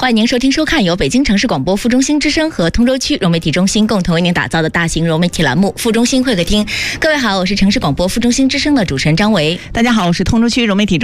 欢迎您收听收看由北京城市广播副中心之声和通州区融媒体中心共同为您打造的大型融媒体栏目《副中心会客厅》。各位好，我是城市广播副中心之声的主持人张维。 大家好，我是通州区融媒体